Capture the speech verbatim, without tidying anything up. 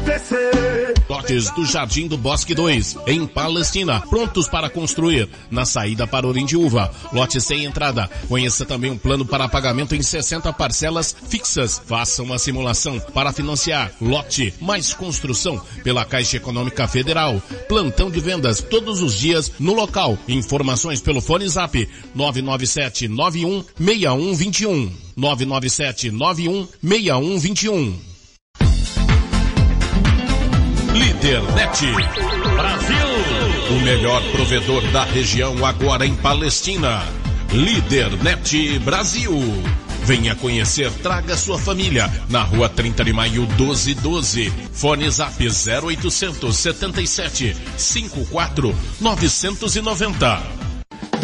Lotes do Jardim do Bosque dois, em Palestina, prontos para construir, na saída para Orindiúva. Lote sem entrada. Conheça também um plano para pagamento em sessenta parcelas fixas. Faça uma simulação para financiar. Lote mais construção pela Caixa Econômica Federal. Plantão de vendas todos os dias no local. Informações pelo fone zap nove nove sete nove um seis um dois um. nove nove sete nove um seis um dois um. Lídernet Brasil, o melhor provedor da região agora em Palestina. Lídernet Brasil. Venha conhecer, traga sua família. Na rua trinta de maio, doze doze. Fone zap zero oitocentos setenta e sete cinquenta e quatro novecentos e noventa.